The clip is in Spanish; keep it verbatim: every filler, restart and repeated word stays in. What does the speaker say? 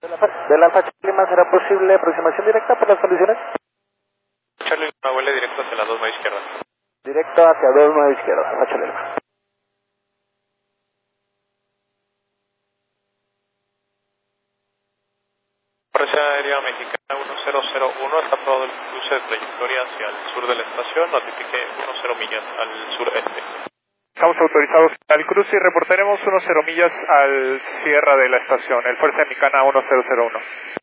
Del Alfa del Alfa Charlie Lima, ¿será posible aproximación directa por las condiciones? Charlie Lima vuele directo hacia la dos nueve izquierda. Directo hacia dos nueve izquierda, Alfa Charlie Lima. Fuerza Aérea Mexicana uno cero cero uno, está aprobado el cruce de trayectoria hacia el sur de la estación, notifique diez millas al sureste. Estamos autorizados al cruce y reportaremos unos cero millas al cierre de la estación, el Fuerza Mexicana uno cero cero uno.